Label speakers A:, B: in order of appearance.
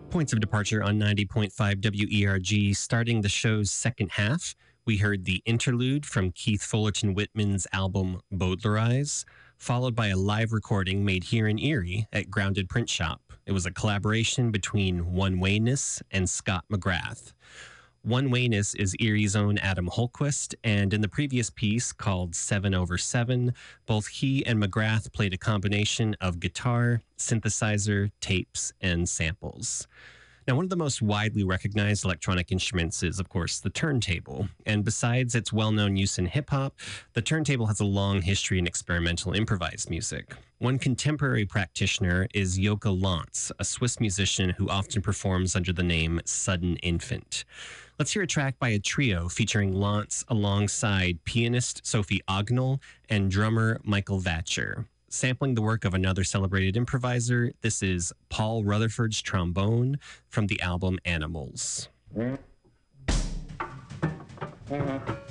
A: Points of departure on 90.5 WERG. Starting the show's second half, we heard the interlude from Keith Fullerton Whitman's album Bowdlerize, followed by a live recording made here in Erie at Grounded Print Shop. It was a collaboration between One Wayness and Scott McGrath. One Wayness is Erie's own Adam Holquist, and in the previous piece called 7/7, both he and McGrath played a combination of guitar, synthesizer, tapes, and samples. Now, one of the most widely recognized electronic instruments is, of course, the turntable. And besides its well-known use in hip-hop, the turntable has a long history in experimental improvised music. One contemporary practitioner is Yoka Lantz, a Swiss musician who often performs under the name Sudden Infant. Let's hear a track by a trio featuring Lantz alongside pianist Sophie Ognall and drummer Michael Vatcher. Sampling the work of another celebrated improviser, this is Paul Rutherford's trombone from the album Animals.
B: Mm-hmm.